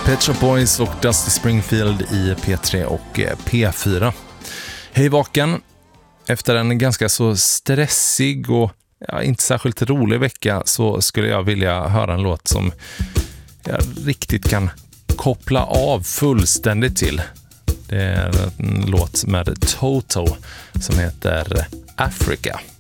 Pet Shop Boys och Dusty Springfield i P3 och P4. Hej vaken! Efter en ganska så stressig och inte särskilt rolig vecka så skulle jag vilja höra en låt som jag riktigt kan koppla av fullständigt till. Det är en låt med Toto som heter Africa.